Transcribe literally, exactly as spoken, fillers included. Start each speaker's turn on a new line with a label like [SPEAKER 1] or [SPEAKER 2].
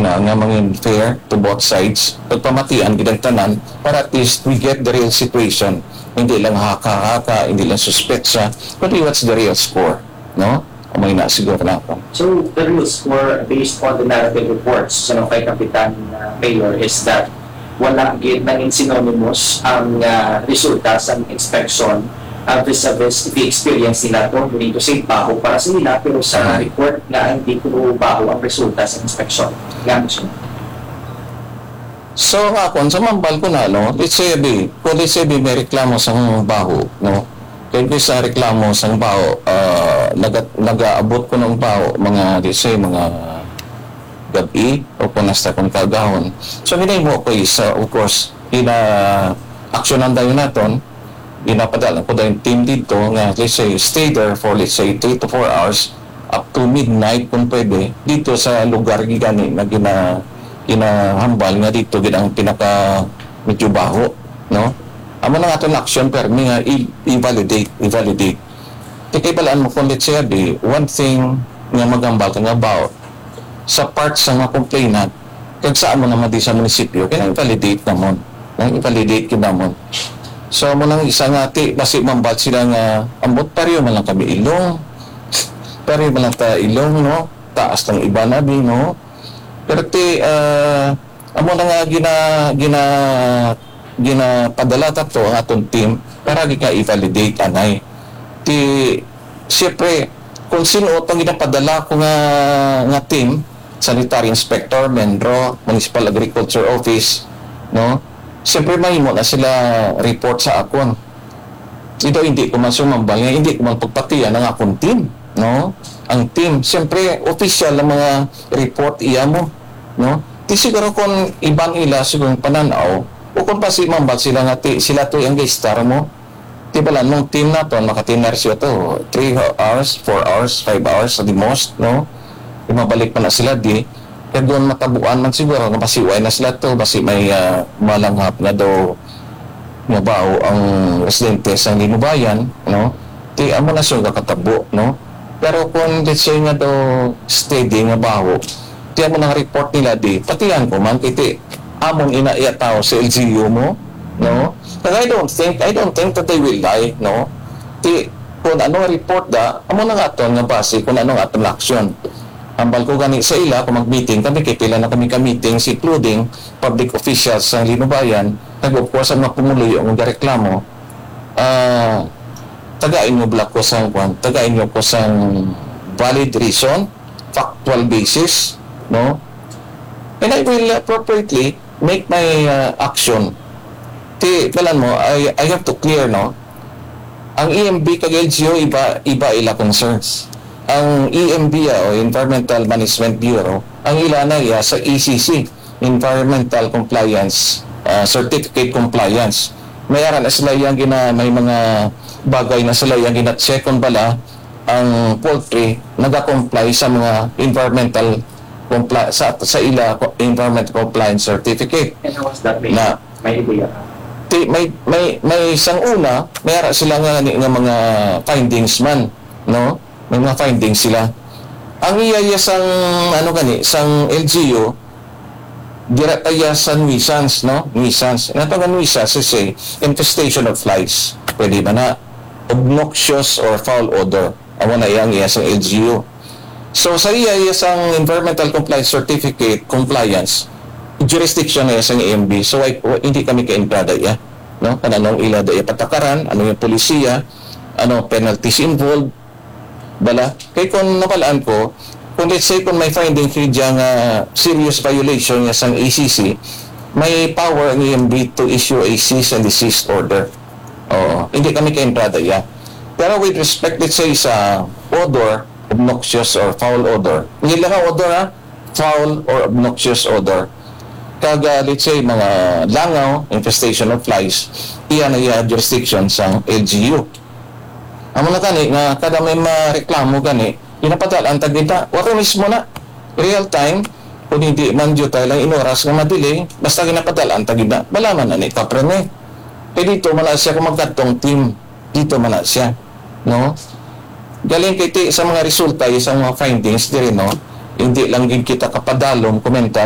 [SPEAKER 1] na nga mangin fair to both sides, pagpamatian gidang tanan para at least we get the real situation, hindi lang haka-haka, hindi lang suspetsa, but what's the real score, no? Umay na siguro na ako.
[SPEAKER 2] So the real score based on the narrative reports sa so, kay Kapitan uh, Mayor is that wala gid nang synonymous ang uh, resulta sa inspection uh, vis-a-vis i-experience nila to dito sa baho para sa nila pero sa report na hindi ko baho ang resulta sa inspection. Ganun siya.
[SPEAKER 1] So ako, sa mambal ko na, no, let's say, be, kung let's say, be, may reklamo sa baho, no, kaya sa reklamo sa baho, uh, nag-aabot ko ng baho, mga, let's say, mga gabi o panasta kung kagahon. So, hinay mo ko isa, of course, ina aksyonan tayo natin, inapadala ko tayo yung team dito, nga, let's say, stay there for, let's say, three to four hours, up to midnight kung pwede, dito sa lugar gigani na gina, ginahambal nga dito, ginang pinaka medyo baho, no? Amo na nga itong action, pero may nga i-validate, i-validate. Kaya balaan mo kung, let's say, di, one thing nga magambal ka nga baho, sa part sa mga complainant, kag saan mo naman di sa munisipyo, kaya i-validate naman. I-validate ka naman. So, mo nang isa nga, ti, basi mambal sila nga, ambot pariyo man lang kami ilong, pariyo man lang ta ilong, no? Taas ng iba na, di, no? Pero ti, uh, amo na nga gina, gina, gina padala tato ang atong team, para gika i-validate, anay. Ti, siyempre, kung sino itong ginapadala ko nga, nga team, Sanitary Inspector, Menro, Municipal Agriculture Office, no? Siyempre mahimo na sila report sa akon. Ito hindi ko man sumambal nga, hindi ko man pagpatiyan ang akong team, no? Ang team, siyempre official ang mga report iya mo, no? Di siguro kung ibang ila siguro pananaw, o kung pa si mambal sila nga, ti, sila to yung star mo, di ba lang, nung team na to, makatinersyo to, three hours, four hours, five hours at the most, no? Imabalik pa na sila, di. Kaya doon matabuan man siguro, napasiway na sila to, kasi may uh, malanghap na daw mabaho ang residente sa Linubayan, no? Di, amo na siya kakatabo, no? Pero kung let's say nga daw steady nga baho, di amo nang report nila, di, patihan ko man, kiti, among inaiya tao sa L G U mo, no? But I don't think, I don't think that they will lie, no? Di, kung anong report da, amo na nga ito nga base kung anong atong action. Ambal ko gani sa ila, kung mag-meeting kami, kay pila na kami ka-meetings, including public officials sa Linubayan, nag-of course, ang mga pumuloy yung reklamo, uh, tagain nyo black ko sa kwan, tagain nyo ko sa valid reason, factual basis, no? And I will appropriately make my uh, action. Ti, balan mo, I, I have to clear, no? Ang E M B kag L G U, iba, iba ila concerns. Ang E M B, o Environmental Management Bureau, ang ila na iya sa E C C, Environmental Compliance, uh, Certificate Compliance. Mayroon na sila yung gina, may mga bagay na sila yung gina-check kung bala ang poultry nag-comply sa mga environmental compli sa, sa ila Environmental Compliance Certificate.
[SPEAKER 2] And how was that made?
[SPEAKER 1] Na,
[SPEAKER 2] may idea.
[SPEAKER 1] Ti, may, may, may isang una, mayroon sila nga, nga mga findings man, no? May mga findings sila. Ang iyaya sang ano gani, sang L G U, direct aya sa nuisance, no? Nuisance. Ano nga nuisance? Say, infestation of flies. Pwede ba na? Obnoxious or foul odor. Amo na iyang iya sang L G U. So, sa iyaya sang Environmental Compliance Certificate Compliance, jurisdiction na iya sang E M B. So, ay, hindi kami ka-entrada iya. No? Anong ila daya patakaran, ano yung polisiya, ano penalties involved, bala. Kaya kung napalaan ko, kung let's say kung may finding kaya nga serious violation nga sang A C C, may power ang E M B to issue a cease and desist order. Oo. Hindi kami ka-entrada ya. Pero with respect, let's say sa odor, obnoxious or foul odor, hindi lang ang odor ha, foul or obnoxious odor. Kaga, let's say, mga langaw, infestation of flies, iyan na iya jurisdiction sang L G U. Amo na kani nga kada may mareklamo gani, inapadala ang tagita, wala mismo na real time, kung hindi man dyo tayo lang inoras nga madili, basta ginapadala ang tagita, malaman na ni kaprene. Kaya dito man na siya kung magkatong team, dito man na siya, no? Galing kiti sa mga resulta, isang mga findings, di rin, no? Hindi lang din kita kapadalong komentar